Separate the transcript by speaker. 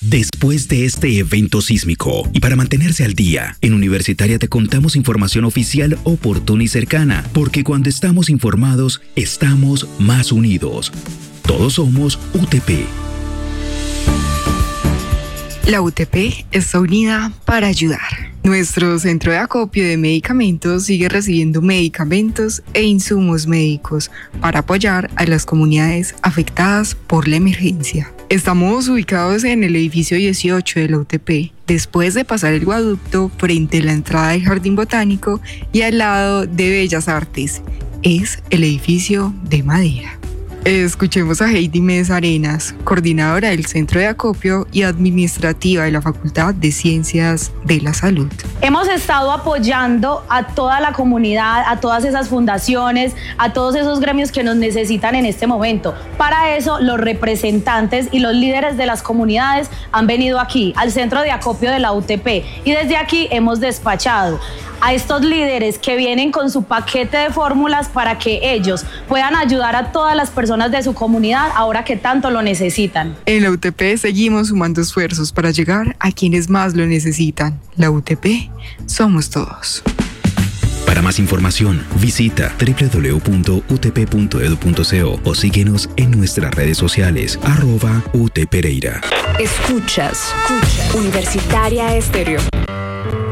Speaker 1: Después de este evento sísmico y para mantenerse al día, en Universitaria te contamos información oficial, oportuna y cercana, porque cuando estamos informados, estamos más unidos. Todos somos UTP.
Speaker 2: La UTP está unida para ayudar. Nuestro centro de acopio de medicamentos sigue recibiendo medicamentos e insumos médicos para apoyar a las comunidades afectadas por la emergencia. Estamos ubicados en el edificio 18 de la UTP, después de pasar el viaducto frente a la entrada del Jardín Botánico y al lado de Bellas Artes. Es el edificio de madera. Escuchemos a Heidi Mesa Arenas, coordinadora del Centro de Acopio y administrativa de la Facultad de Ciencias de la Salud.
Speaker 3: Hemos estado apoyando a toda la comunidad, a todas esas fundaciones, a todos esos gremios que nos necesitan en este momento. Para eso, los representantes y los líderes de las comunidades han venido aquí, al Centro de Acopio de la UTP, y desde aquí hemos despachado a estos líderes que vienen con su paquete de fórmulas para que ellos puedan ayudar a todas las personas de su comunidad ahora que tanto lo necesitan.
Speaker 2: En la UTP seguimos sumando esfuerzos para llegar a quienes más lo necesitan. La UTP somos todos.
Speaker 1: Para más información, visita www.utp.edu.co o síguenos en nuestras redes sociales, @UTPereira.
Speaker 4: Escuchas Universitaria Estéreo.